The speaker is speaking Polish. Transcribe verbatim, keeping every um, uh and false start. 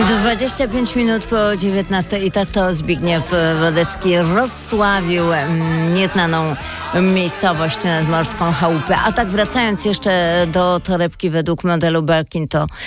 dwadzieścia pięć minut po dziewiętnastej i tak to Zbigniew Wodecki rozsławił mm, nieznaną miejscowość nadmorską Chałupę. A tak wracając jeszcze do torebki według modelu Birkin, to